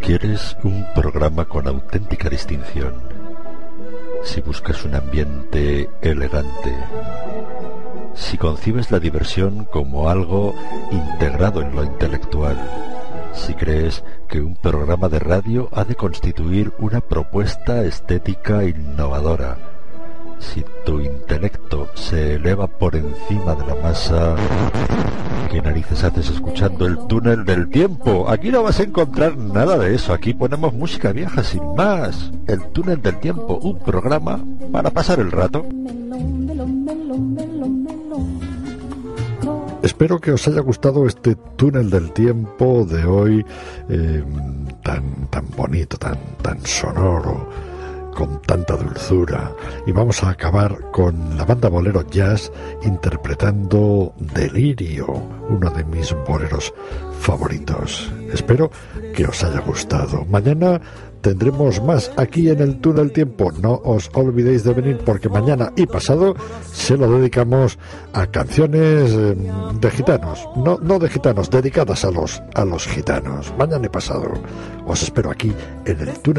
¿Quieres un programa con auténtica distinción? Si buscas un ambiente elegante, si concibes la diversión como algo integrado en lo intelectual, si crees que un programa de radio ha de constituir una propuesta estética innovadora, si tu intelecto se eleva por encima de la masa, ¿qué narices haces escuchando el túnel del tiempo? Aquí no vas a encontrar nada de eso. Aquí ponemos música vieja sin más. El túnel del tiempo, un programa para pasar el rato. Espero que os haya gustado este túnel del tiempo de hoy, tan bonito, tan sonoro, con tanta dulzura. Y vamos a acabar con la banda Bolero Jazz interpretando Delirio, uno de mis boleros favoritos. Espero que os haya gustado. Mañana tendremos más aquí en el Túnel del Tiempo. No os olvidéis de venir, porque mañana y pasado se lo dedicamos a canciones de gitanos. No de gitanos, dedicadas a los gitanos. Mañana y pasado os espero aquí en el Túnel